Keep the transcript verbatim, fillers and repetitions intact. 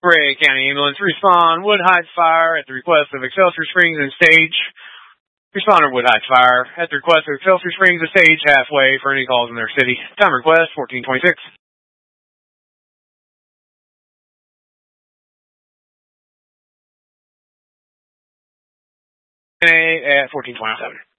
Ray County Ambulance, respond Wood Heights Fire at the request of Excelsior Springs and Stage. Responder Wood Heights Fire at the request of Excelsior Springs and Stage halfway for any calls in their city. Time request fourteen twenty-six. At fourteen twenty-seven.